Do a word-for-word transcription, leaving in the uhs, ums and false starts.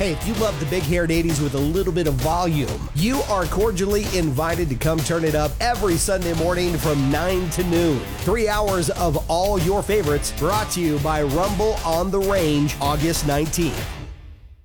Hey, if you love the big-haired eighties with a little bit of volume, you are cordially invited to come turn it up every Sunday morning from nine to noon. Three hours of all your favorites brought to you by Rumble on the Range, August nineteenth.